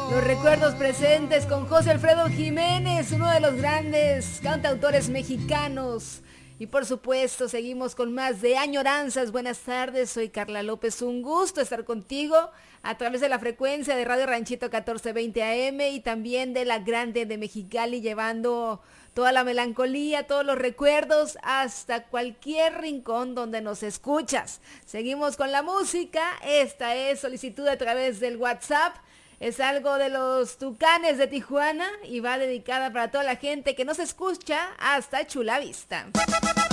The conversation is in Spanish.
Los recuerdos presentes con José Alfredo Jiménez, uno de los grandes cantautores mexicanos. Y por supuesto, seguimos con más de Añoranzas. Buenas tardes, soy Carla López. Un gusto estar contigo a través de la frecuencia de Radio Ranchito 1420 AM y también de la Grande de Mexicali, llevando toda la melancolía, todos los recuerdos hasta cualquier rincón donde nos escuchas. Seguimos con la música. Esta es solicitud a través del WhatsApp. Es algo de los Tucanes de Tijuana y va dedicada para toda la gente que nos escucha hasta Chula Vista.